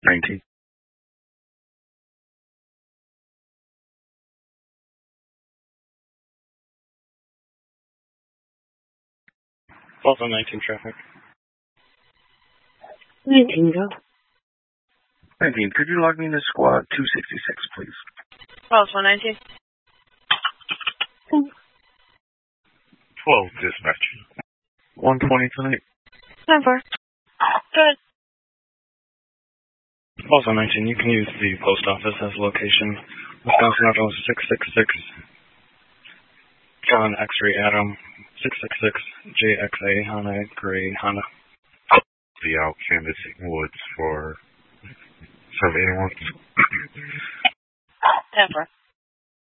19. Also 19 traffic. 19, go. 19, could you log me into squad 266, please? Also 19. 12 dispatch. 120 tonight. 10-4. Good. Also 19, you can use the post office as location. Wisconsin Auto 666. John X-Ray Adam 666 JXA Hana Gray Hana. The out canvassing woods for surveillance. 10-4.